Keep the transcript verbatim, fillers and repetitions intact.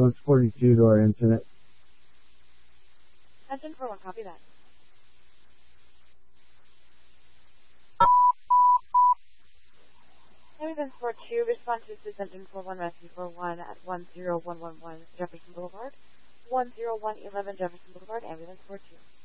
ambulance forty-two to our incident. Engine four one, copy that. Ambulance four two, respond to assist engine four one, rescue four one at one zero one one one Jefferson Boulevard. one zero one one one Jefferson Boulevard, ambulance four two.